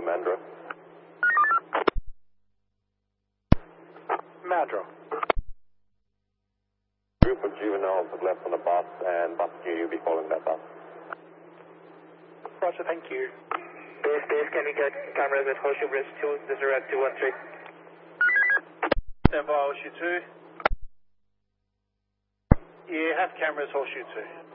Mandra. Mandra. Group of juveniles have left on a bus, and bus Q, you'll be following that bus. Roger, thank you. Base, can we get cameras at Horseshoe Bridge 2, this is Red 213. Stand by Horseshoe 2. Yeah, have cameras Horseshoe 2.